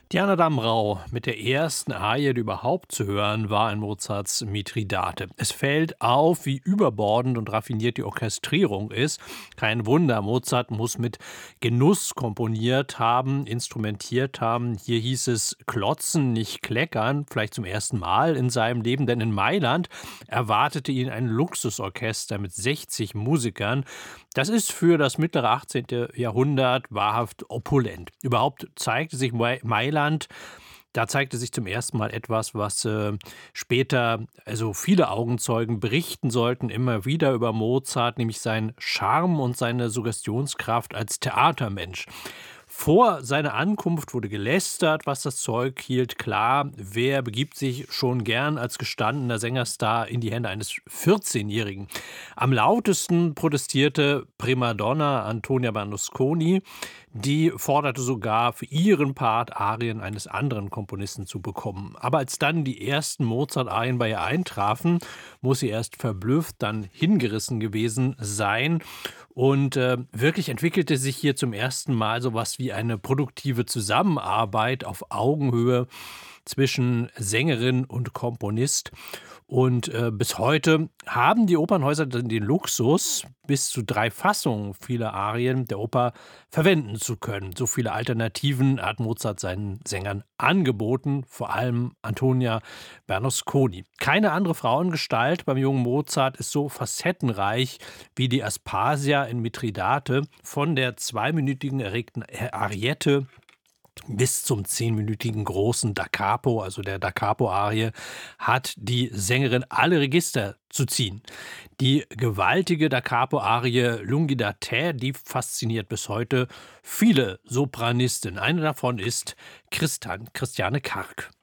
Diana Damrau mit der ersten Arie, die überhaupt zu hören war in Mozarts Mithridate. Es fällt auf, wie überbordend und raffiniert die Orchestrierung ist. Kein Wunder, Mozart muss mit Genuss komponiert haben, instrumentiert haben. Hier hieß es klotzen, nicht kleckern, vielleicht zum ersten Mal in seinem Leben, denn in Mailand erwartete ihn ein Luxusorchester mit 60 Musikern. Das ist für das mittlere 18. Jahrhundert wahrhaft opulent. Überhaupt zeigte sich Mailand, da zeigte sich zum ersten Mal etwas, was später also viele Augenzeugen berichten sollten, immer wieder über Mozart, nämlich seinen Charme und seine Suggestionskraft als Theatermensch. Vor seiner Ankunft wurde gelästert, was das Zeug hielt. Klar, wer begibt sich schon gern als gestandener Sängerstar in die Hände eines 14-Jährigen? Am lautesten protestierte Primadonna Antonia Bernasconi. Die forderte sogar für ihren Part Arien eines anderen Komponisten zu bekommen. Aber als dann die ersten Mozart-Arien bei ihr eintrafen, muss sie erst verblüfft, dann hingerissen gewesen sein. Und wirklich entwickelte sich hier zum ersten Mal sowas wie eine produktive Zusammenarbeit auf Augenhöhe zwischen Sängerin und Komponist. Und bis heute haben die Opernhäuser den Luxus, bis zu 3 Fassungen vieler Arien der Oper verwenden zu können. So viele Alternativen hat Mozart seinen Sängern angeboten, vor allem Antonia Bernasconi. Keine andere Frauengestalt beim jungen Mozart ist so facettenreich wie die Aspasia in Mithridate, von der zweiminütigen erregten Ariette bis zum 10-minütigen großen Da Capo, also der Da Capo-Arie, hat die Sängerin alle Register zu ziehen. Die gewaltige Da Capo-Arie Lunghi da te, die fasziniert bis heute viele Sopranistinnen. Eine davon ist Christiane Karg.